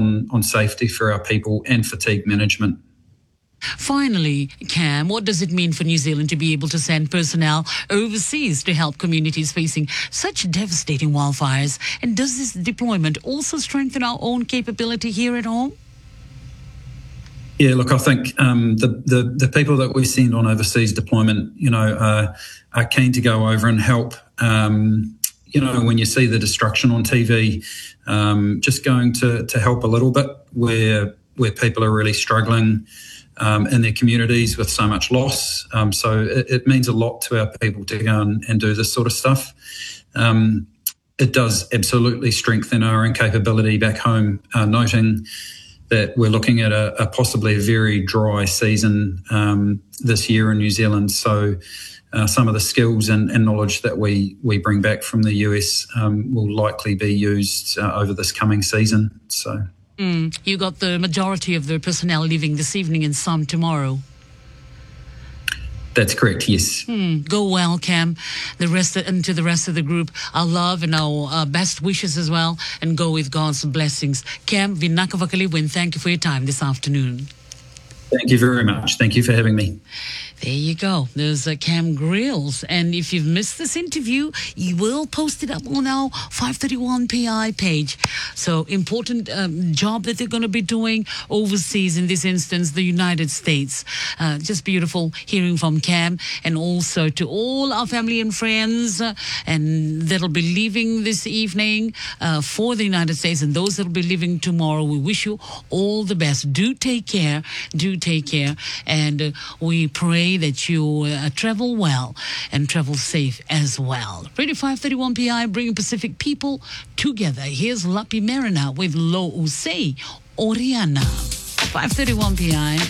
on safety for our people and fatigue management. Finally, Cam, what does it mean for New Zealand to be able to send personnel overseas to help communities facing such devastating wildfires? And does this deployment also strengthen our own capability here at home? Yeah, look, I think the people that we send on overseas deployment, are keen to go over and help. When you see the destruction on TV, just going to help a little bit where people are really struggling in their communities with so much loss. So it means a lot to our people to go and do this sort of stuff. It does absolutely strengthen our own capability back home, noting that we're looking at a possibly very dry season this year in New Zealand. So some of the skills and knowledge that we bring back from the US will likely be used over this coming season. So. You got the majority of the personnel leaving this evening and some tomorrow. That's correct, yes. Go well, Cam. And to the rest of the group, our love and our best wishes as well, and go with God's blessings. Cam, vinaka vakaliwin, thank you for your time this afternoon. Thank you very much. Thank you for having me. There you go. There's Cam Grills. And if you've missed this interview, you will post it up on our 531PI page. So important job that they're going to be doing overseas, in this instance, the United States. Just beautiful hearing from Cam, and also to all our family and friends and that'll be leaving this evening for the United States, and those that'll be leaving tomorrow. We wish you all the best. Do take care. And we pray that you travel well and travel safe as well. Radio 531PI, bringing Pacific people together. Here's Lapi Marina with Lo Usei Oriana. 531PI.